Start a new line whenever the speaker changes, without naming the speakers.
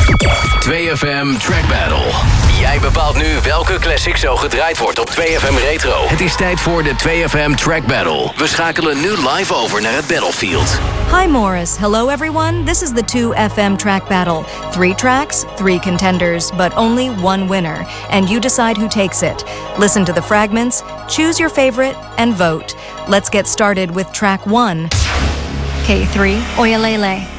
2FM Track Battle. Jij bepaalt nu welke classic zo gedraaid wordt op 2FM Retro. Het is tijd voor de 2FM Track Battle. We schakelen nu live over naar het Battlefield.
Hi Morris, hello everyone. This is the 2FM Track Battle. 3 tracks, 3 contenders, but only one winner. And you decide who takes it. Listen to the fragments, choose your favorite, and vote. Let's get started with track 1. K3, Oyalele.